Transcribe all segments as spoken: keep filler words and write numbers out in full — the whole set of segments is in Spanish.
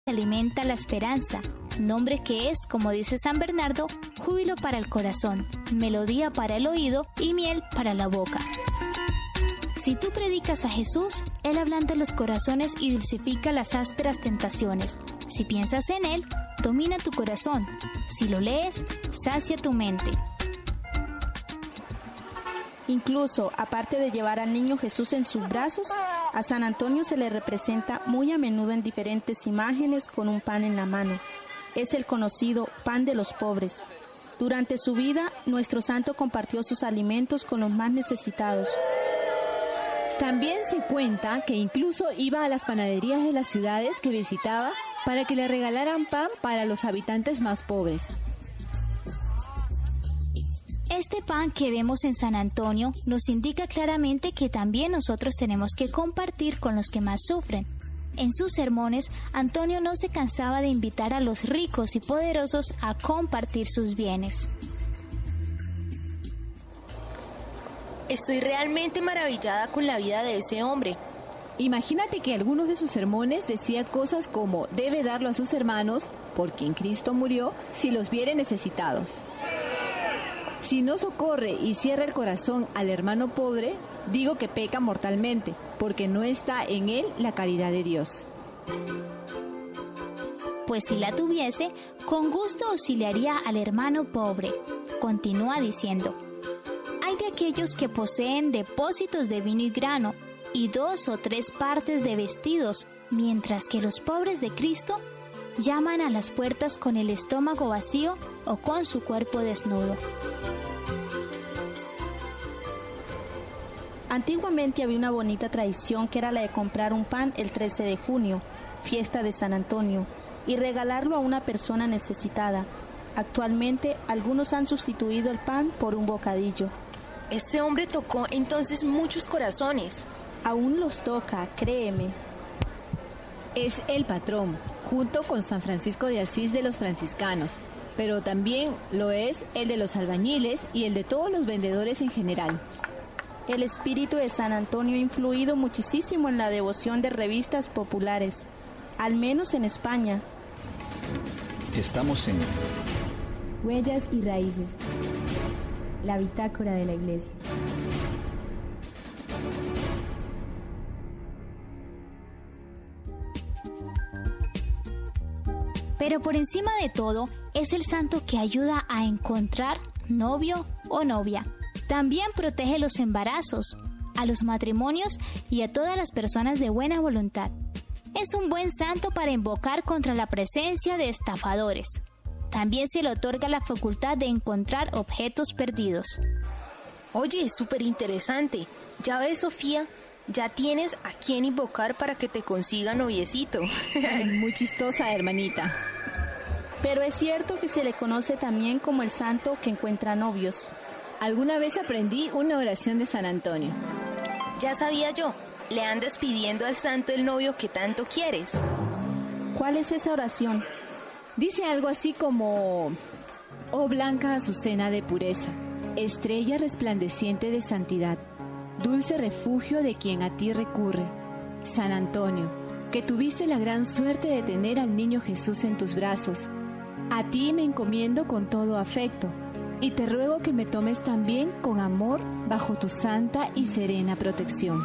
alimenta la esperanza, nombre que es, como dice San Bernardo, júbilo para el corazón, melodía para el oído y miel para la boca. Si tú predicas a Jesús, Él ablanda los corazones y dulcifica las ásperas tentaciones. Si piensas en Él, domina tu corazón. Si lo lees, sacia tu mente. Incluso, aparte de llevar al niño Jesús en sus brazos, a San Antonio se le representa muy a menudo en diferentes imágenes con un pan en la mano. Es el conocido pan de los pobres. Durante su vida, nuestro santo compartió sus alimentos con los más necesitados. También se cuenta que incluso iba a las panaderías de las ciudades que visitaba para que le regalaran pan para los habitantes más pobres. Este pan que vemos en San Antonio nos indica claramente que también nosotros tenemos que compartir con los que más sufren. En sus sermones, Antonio no se cansaba de invitar a los ricos y poderosos a compartir sus bienes. Estoy realmente maravillada con la vida de ese hombre. Imagínate que algunos de sus sermones decía cosas como debe darlo a sus hermanos, por quien Cristo murió, si los viere necesitados. Si no socorre y cierra el corazón al hermano pobre, digo que peca mortalmente, porque no está en él la caridad de Dios. Pues si la tuviese, con gusto auxiliaría al hermano pobre. Continúa diciendo: hay de aquellos que poseen depósitos de vino y grano y dos o tres partes de vestidos, mientras que los pobres de Cristo llaman a las puertas con el estómago vacío o con su cuerpo desnudo. Antiguamente había una bonita tradición que era la de comprar un pan el trece de junio, fiesta de San Antonio, y regalarlo a una persona necesitada. Actualmente, algunos han sustituido el pan por un bocadillo. Este hombre tocó entonces muchos corazones. Aún los toca, créeme. Es el patrón, junto con San Francisco de Asís de los franciscanos, pero también lo es el de los albañiles y el de todos los vendedores en general. El espíritu de San Antonio ha influido muchísimo en la devoción de revistas populares, al menos en España. Estamos en Huellas y Raíces, la bitácora de la Iglesia. Pero por encima de todo, es el santo que ayuda a encontrar novio o novia. También protege los embarazos, a los matrimonios y a todas las personas de buena voluntad. Es un buen santo para invocar contra la presencia de estafadores. También se le otorga la facultad de encontrar objetos perdidos. Oye, es súper interesante. Ya ves, Sofía, ya tienes a quién invocar para que te consiga noviecito. Muy chistosa, hermanita. Pero es cierto que se le conoce también como el santo que encuentra novios. Alguna vez aprendí una oración de San Antonio. Ya sabía yo, le andas pidiendo al santo el novio que tanto quieres. ¿Cuál es esa oración? Dice algo así como: oh blanca azucena de pureza, estrella resplandeciente de santidad, dulce refugio de quien a ti recurre, San Antonio, que tuviste la gran suerte de tener al niño Jesús en tus brazos. A ti me encomiendo con todo afecto, y te ruego que me tomes también con amor bajo tu santa y serena protección.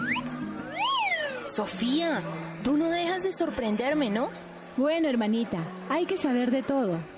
Sofía, tú no dejas de sorprenderme, ¿no? Bueno, hermanita, hay que saber de todo.